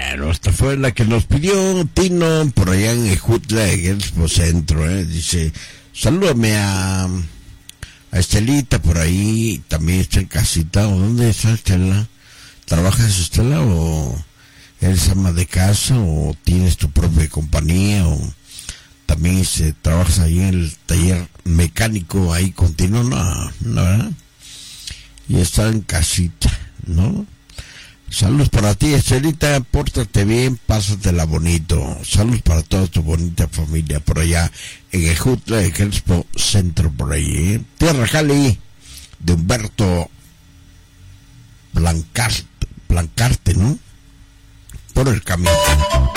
Bueno, esta fue la que nos pidió Tino por allá en Ejutla, en el Expo Centro, Dice, salúdame a Estelita por ahí, también está en casita. ¿O dónde está Estela? ¿Trabajas, Estela, o eres ama de casa, o tienes tu propia compañía, o también trabajas ahí en el taller mecánico ahí continuo? No, ¿verdad? Y está en casita, ¿no? Saludos para ti, Estelita, pórtate bien, pásatela bonito. Saludos para toda tu bonita familia por allá en Ejutla, en el Expo Centro por ahí, Tierra Cali, de Humberto Blancarte, ¿no? Por el camino.